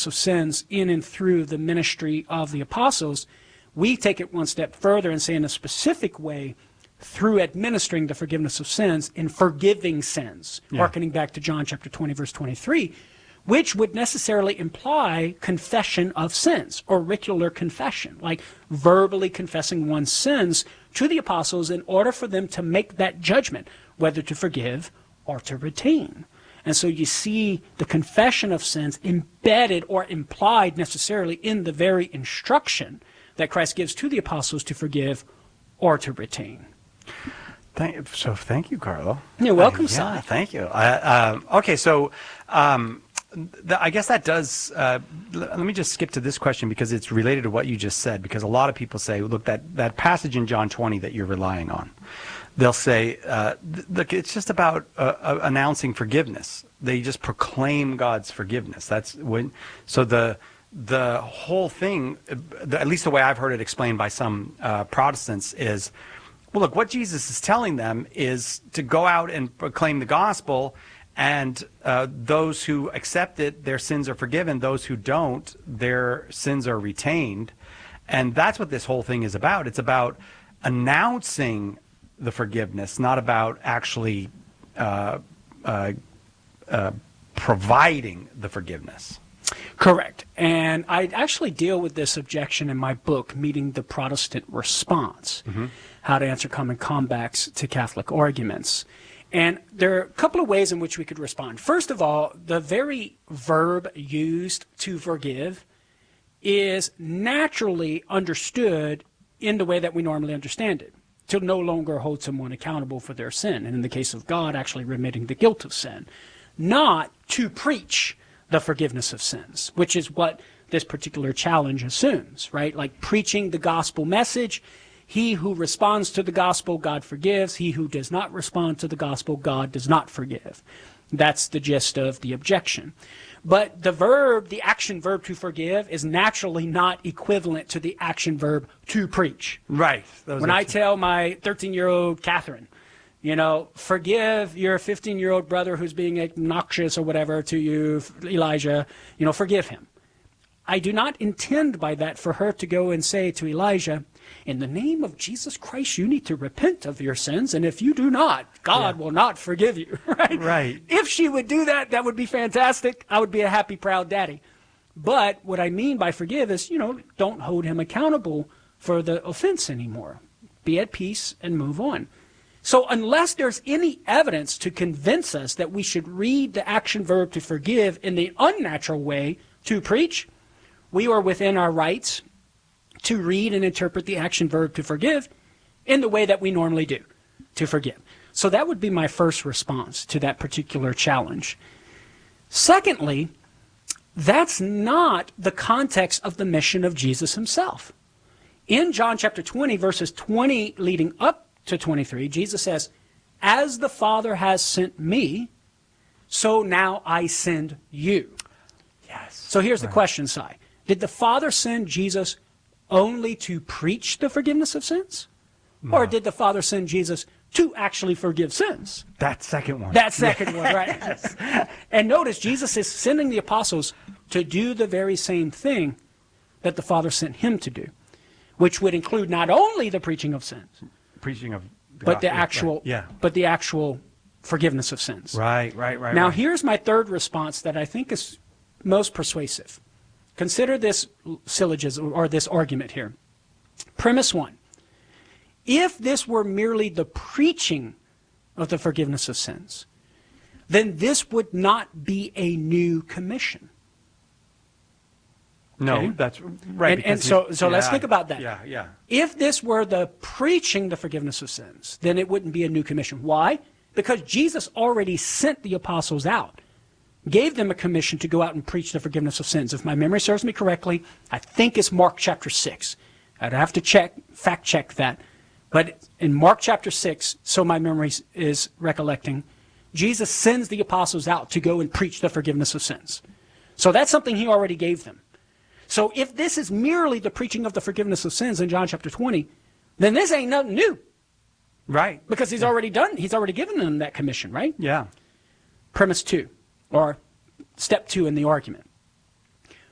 forgiveness of sins in and through the ministry of the apostles, we take it one step further and say in a specific way, through administering the forgiveness of sins in forgiving sins, hearkening back to John chapter 20, verse 23, which would necessarily imply confession of sins, auricular confession, like verbally confessing one's sins to the apostles in order for them to make that judgment, whether to forgive or to retain. And so you see the confession of sins embedded or implied necessarily in the very instruction that Christ gives to the apostles to forgive or to retain. Thank you, Carlo. You're welcome, son. Yeah, thank you. Okay, so I guess that does, let me just skip to this question because it's related to what you just said, because a lot of people say, look, that passage in John 20 that you're relying on, they'll say, look, it's just about announcing forgiveness. They just proclaim God's forgiveness. That's when, so the whole thing, at least the way I've heard it explained by some Protestants is, well, look, what Jesus is telling them is to go out and proclaim the gospel, and those who accept it, their sins are forgiven. Those who don't, their sins are retained. And that's what this whole thing is about. It's about announcing the forgiveness, not about actually providing the forgiveness. Correct. And I actually deal with this objection in my book, Meeting the Protestant Response, How to Answer Common Comebacks to Catholic Arguments. And there are a couple of ways in which we could respond. First of all, the very verb used to forgive is naturally understood in the way that we normally understand it, to no longer hold someone accountable for their sin, and in the case of God, actually remitting the guilt of sin, not to preach the forgiveness of sins, which is what this particular challenge assumes, right? Like preaching the gospel message. He who responds to the gospel, God forgives. He who does not respond to the gospel, God does not forgive. That's the gist of the objection. But the verb, the action verb to forgive, is naturally not equivalent to the action verb to preach. Right. When I tell my 13-year-old Catherine, you know, forgive your 15-year-old brother who's being obnoxious or whatever to you, Elijah, you know, forgive him. I do not intend by that for her to go and say to Elijah, in the name of Jesus Christ, you need to repent of your sins, and if you do not, God will not forgive you. Right? Right. If she would do that, that would be fantastic. I would be a happy, proud daddy. But what I mean by forgive is, you know, don't hold him accountable for the offense anymore. Be at peace and move on. So unless there's any evidence to convince us that we should read the action verb to forgive in the unnatural way to preach, we are within our rights to read and interpret the action verb to forgive in the way that we normally do, to forgive. So that would be my first response to that particular challenge. Secondly, that's not the context of the mission of Jesus himself. In John chapter 20, verses 20 leading up to 23, Jesus says, as the Father has sent me, so now I send you. Yes. So here's the question, Si. Did the Father send Jesus only to preach the forgiveness of sins? No. Or did the Father send Jesus to actually forgive sins? That second one. That second one, right? Yes. And notice, Jesus is sending the apostles to do the very same thing that the Father sent him to do, which would include not only the preaching of sins, but the actual forgiveness of sins. Right. Now, here's my third response that I think is most persuasive. Consider this syllogism or this argument here. Premise one. If this were merely the preaching of the forgiveness of sins, then this would not be a new commission. No, okay? That's right. And so let's think about that. Yeah. If this were the preaching the forgiveness of sins, then it wouldn't be a new commission. Why? Because Jesus already sent the apostles out, gave them a commission to go out and preach the forgiveness of sins. If my memory serves me correctly, I think it's Mark chapter 6. I'd have to fact check that. But in Mark chapter 6, so my memory is recollecting, Jesus sends the apostles out to go and preach the forgiveness of sins. So that's something he already gave them. So if this is merely the preaching of the forgiveness of sins in John chapter 20, then this ain't nothing new. Right. Because he's already given them that commission, right? Yeah. Premise 2. Or step 2 in the argument.